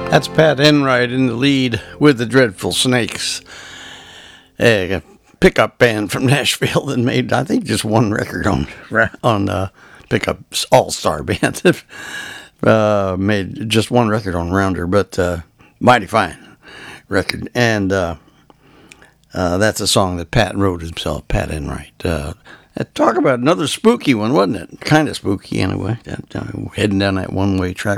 That's Pat Enright in the lead with the Dreadful Snakes, a pickup band from Nashville that made, I think, just one record on Pickup's all-star band. Made just one record on Rounder, but mighty fine record. And that's a song that Pat wrote himself, Pat Enright. Talk about another spooky one, wasn't it? Kind of spooky, anyway. Heading down that one-way track.